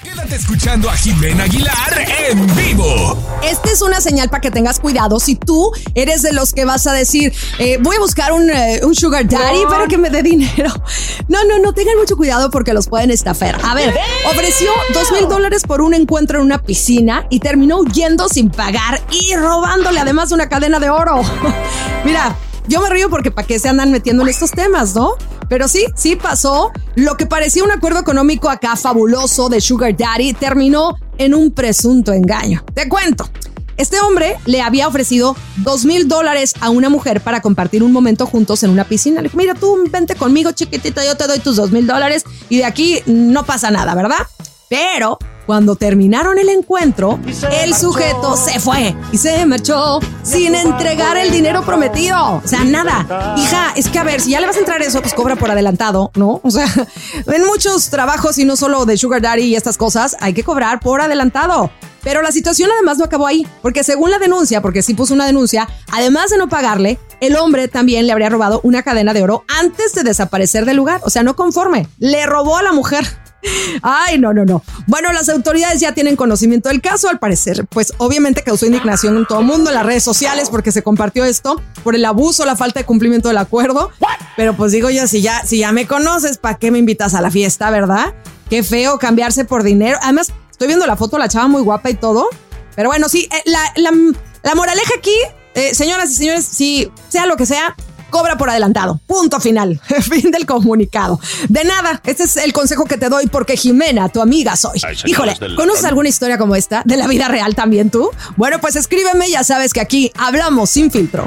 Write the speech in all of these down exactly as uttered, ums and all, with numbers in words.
Quédate escuchando a Jimena Aguilar en vivo. Esta es una señal para que tengas cuidado. Si tú eres de los que vas a decir, eh, voy a buscar un, eh, un sugar daddy, no. pero que me dé dinero. No, no, no, tengan mucho cuidado porque los pueden estafar. A ver, ofreció dos mil dólares por un encuentro en una piscina y terminó huyendo sin pagar y robándole además una cadena de oro. Mira, yo me río porque para qué se andan metiendo en estos temas, ¿no? Pero sí, sí pasó. Lo que parecía un acuerdo económico acá fabuloso de Sugar Daddy terminó en un presunto engaño. Te cuento. Este hombre le había ofrecido dos mil dólares a una mujer para compartir un momento juntos en una piscina. Le dijo, mira, tú vente conmigo, chiquitita, yo te doy tus dos mil dólares y de aquí no pasa nada, ¿verdad? Pero cuando terminaron el encuentro, el marchó. sujeto se fue y se marchó sin entregar el dinero prometido. O sea, nada. Hija, es que a ver, si ya le vas a entrar eso, pues cobra por adelantado, ¿no? O sea, en muchos trabajos y no solo de Sugar Daddy y estas cosas, hay que cobrar por adelantado. Pero la situación además no acabó ahí, porque según la denuncia, porque sí puso una denuncia, además de no pagarle, el hombre también le habría robado una cadena de oro antes de desaparecer del lugar. O sea, no conforme, le robó a la mujer. Ay, no, no, no. Bueno, las autoridades ya tienen conocimiento del caso, al parecer. Pues obviamente causó indignación en todo el mundo, en las redes sociales, porque se compartió esto por el abuso, la falta de cumplimiento del acuerdo. Pero pues digo yo, si ya, si ya me conoces, ¿para qué me invitas a la fiesta, verdad? Qué feo cambiarse por dinero. Además, estoy viendo la foto, la chava muy guapa y todo. Pero bueno, sí, eh, la, la, la moraleja aquí, eh, señoras y señores, si sea lo que sea, cobra por adelantado. Punto final. Fin del comunicado. De nada, este es el consejo que te doy porque Jimena, tu amiga soy. Ay, híjole, ¿conoces alguna historia como esta? ¿De la vida real también tú? Bueno, pues escríbeme, ya sabes que aquí hablamos sin filtro.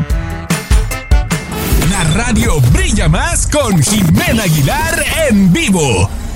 La radio brilla más con Jimena Aguilar en vivo.